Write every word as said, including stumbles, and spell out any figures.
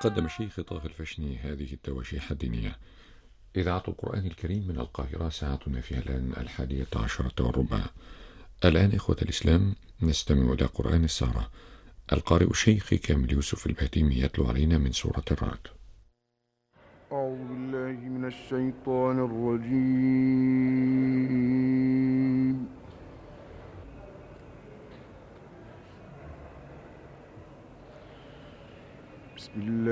قدم الشيخ طه الفشني هذه التواشيح الدينية. إذاعة القرآن الكريم من القاهرة، ساعتنا فيها الآن الحادية عشرة والربع. الآن إخوة الإسلام نستمع إلى قرآن السهرة. القارئ الشيخ كامل يوسف البهتيمي يتلو علينا من سورة الرعد. أعوذ بالله من الشيطان الرجيم. بسم الله